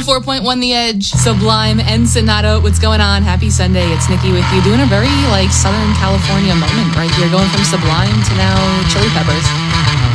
104.1 The Edge, Sublime, and Sonata. What's going on? Happy Sunday. It's Nikki with you, doing a very Southern California moment right here, going from Sublime to now Chili Peppers.